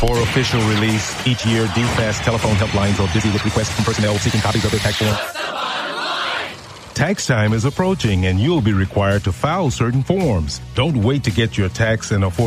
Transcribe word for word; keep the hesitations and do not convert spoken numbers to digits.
For official release each year, D F A S telephone helplines are busy with requests from personnel seeking copies of their tax form. Tax time is approaching, and you'll be required to file certain forms. Don't wait to get your tax and affordable